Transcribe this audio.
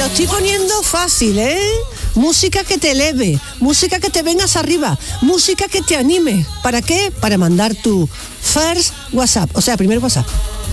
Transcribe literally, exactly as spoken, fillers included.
estoy poniendo fácil, ¿eh? Música que te eleve, música que te vengas arriba, música que te anime. ¿Para qué? Para mandar tu first WhatsApp, o sea, primer WhatsApp.